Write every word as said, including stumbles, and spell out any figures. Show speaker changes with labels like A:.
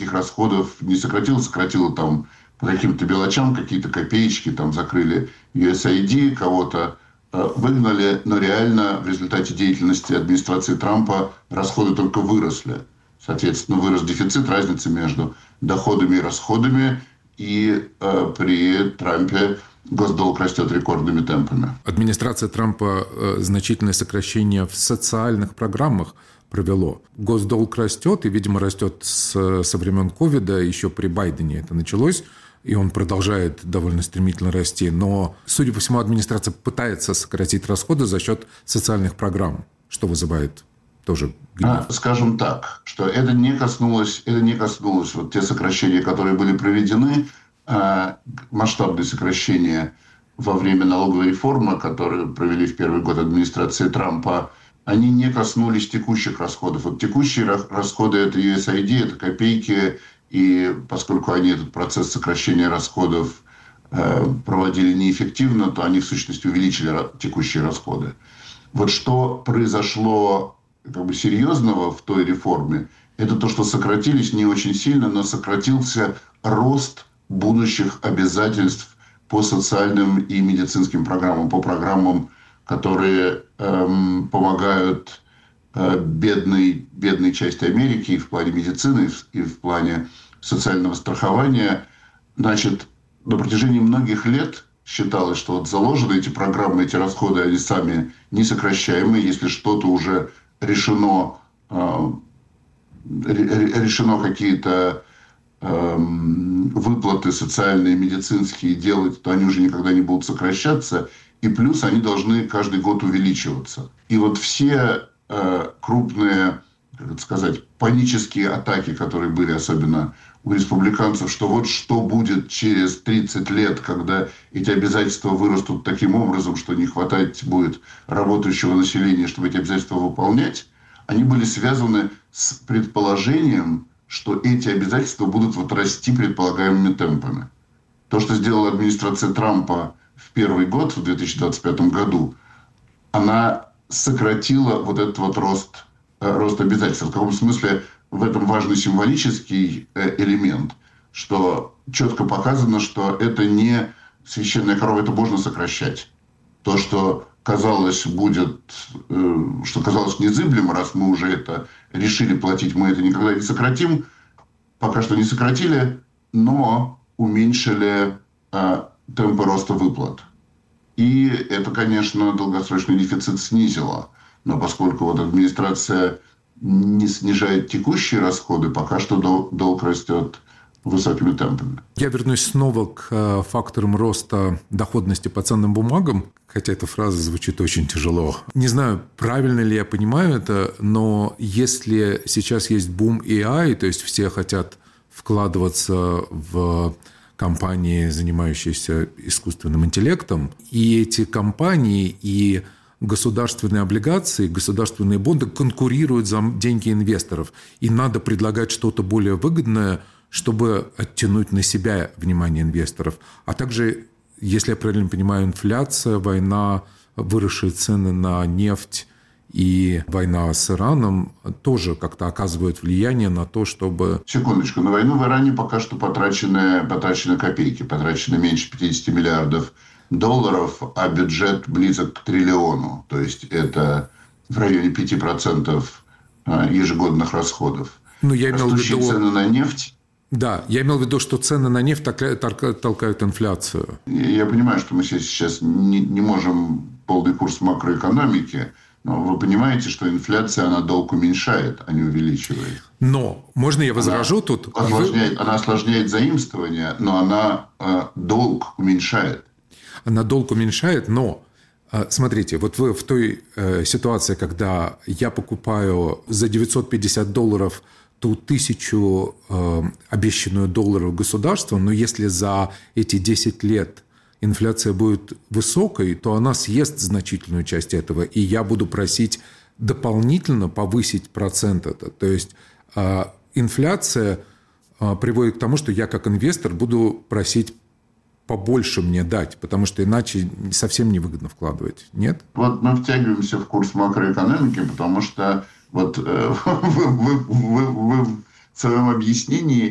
A: никаких расходов не сократило. Сократило там по каким-то мелочам, какие-то копеечки, там закрыли ю эс ай ди, кого-то э, выгнали, но реально в результате деятельности администрации Трампа расходы только выросли. Соответственно, вырос дефицит, разница между доходами и расходами, и э, при Трампе госдолг растет рекордными темпами.
B: Администрация Трампа э, значительное сокращение в социальных программах провело. Госдолг растет, и, видимо, растет с, со времен ковида, еще при Байдене это началось, и он продолжает довольно стремительно расти. Но, судя по всему, администрация пытается сократить расходы за счет социальных программ, что вызывает тоже гнев.
A: А, скажем так, что это не коснулось, это не коснулось вот те сокращения, которые были проведены, а, масштабные сокращения во время налоговой реформы, которые провели в первый год администрации Трампа, они не коснулись текущих расходов. Вот текущие расходы – это ю эс ай ди, это копейки, и поскольку они этот процесс сокращения расходов э, проводили неэффективно, то они в сущности увеличили текущие расходы. Вот что произошло как бы серьезного в той реформе, это то, что сократились не очень сильно, но сократился рост будущих обязательств по социальным и медицинским программам, по программам, которые эм, помогают э, бедной, бедной части Америки и в плане медицины, и в плане социального страхования. Значит, на протяжении многих лет считалось, что вот заложены эти программы, эти расходы, они сами несокращаемые, если что-то уже решено, э, решено какие-то э, выплаты социальные, медицинские делать, то они уже никогда не будут сокращаться. И плюс они должны каждый год увеличиваться. И вот все э, крупные, как это сказать, панические атаки, которые были особенно у республиканцев, что вот что будет через тридцать лет, когда эти обязательства вырастут таким образом, что не хватать будет работающего населения, чтобы эти обязательства выполнять, они были связаны с предположением, что эти обязательства будут вот расти предполагаемыми темпами. То, что сделала администрация Трампа в первый год, в две тысячи двадцать пятом году, она сократила вот этот вот рост, э, рост обязательств. В каком смысле в этом важный символический э, элемент, что четко показано, что это не священная корова, это можно сокращать. То, что казалось будет, э, что казалось незыблемо, раз мы уже это решили платить, мы это никогда не сократим, пока что не сократили, но уменьшили э, темпы роста выплат. И это, конечно, долгосрочный дефицит снизило. Но поскольку вот администрация не снижает текущие расходы, пока что долг растет высокими темпами.
B: Я вернусь снова к факторам роста доходности по ценным бумагам, хотя эта фраза звучит очень тяжело. Не знаю, правильно ли я понимаю это, но если сейчас есть бум эй ай, то есть все хотят вкладываться в компании, занимающиеся искусственным интеллектом, и эти компании и государственные облигации, государственные бонды конкурируют за деньги инвесторов, и надо предлагать что-то более выгодное, чтобы оттянуть на себя внимание инвесторов. А также, если я правильно понимаю, инфляция, война, выросшие цены на нефть и война с Ираном тоже как-то оказывают влияние на то, чтобы...
A: Секундочку. На войну в Иране пока что потрачены, потрачены копейки. Потрачено меньше пятьдесят миллиардов долларов, а бюджет близок к триллиону. То есть это в районе пяти процентов ежегодных расходов.
B: Ну, я имел в виду...
A: цены на нефть.
B: Да, я имел в виду, что цены на нефть толкают инфляцию.
A: Я понимаю, что мы сейчас не, не можем полный курс макроэкономики, но вы понимаете, что инфляция, она долг уменьшает, а не увеличивает.
B: Но, можно я возражу
A: она
B: тут?
A: Осложняет, она осложняет заимствование, но она э, долг уменьшает.
B: Она долг уменьшает, но, э, смотрите, вот вы в той э, ситуации, когда я покупаю за девятьсот пятьдесят долларов ту тысячу э, обещанную долларов государства, но если за эти десять лет инфляция будет высокой, то она съест значительную часть этого, и я буду просить дополнительно повысить процент это. То есть э, инфляция э, приводит к тому, что я как инвестор буду просить побольше мне дать, потому что иначе совсем невыгодно вкладывать. Нет?
A: Вот мы втягиваемся в курс макроэкономики, потому что вот э, вы, вы, вы, вы в своем объяснении